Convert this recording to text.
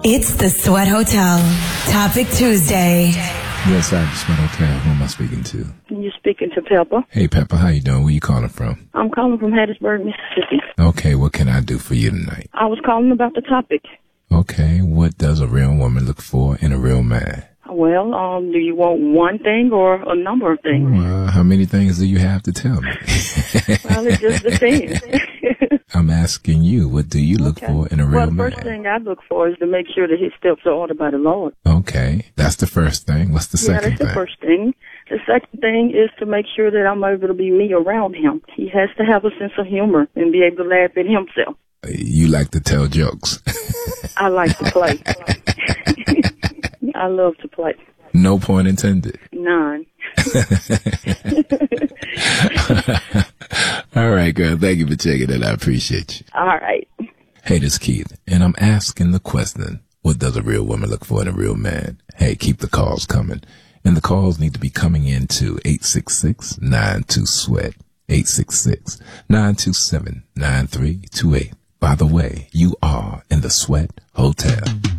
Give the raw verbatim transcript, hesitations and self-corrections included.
It's the Sweat Hotel. Topic Tuesday. Yes, I'm the Sweat Hotel. Who am I speaking to? You're speaking to Pepper. Hey, Pepper, how you doing? Where you calling from? I'm calling from Hattiesburg, Mississippi. Okay, what can I do for you tonight? I was calling about the topic. Okay, what does a real woman look for in a real man? Well, um, do you want one thing or a number of things? Well, how many things do you have to tell me? Well, it just depends. I'm asking you, what do you look Okay. for in a real Well, the man? first thing I look for is to make sure that his steps are ordered by the Lord. Okay, that's the first thing. What's the Yeah, second that's the thing? first thing. The second thing is to make sure that I'm able to be me around him. He has to have a sense of humor and be able to laugh at himself. You like to tell jokes. I like to play. I love to play. No point intended. None. All right, girl. Thank you for checking it. I appreciate you. All right. Hey, this is Keith, and I'm asking the question, what does a real woman look for in a real man? Hey, keep the calls coming. And the calls need to be coming in to eight six six, nine two, SWEAT, eight six six, nine two seven, nine three two eight. By the way, you are in the Sweat Hotel.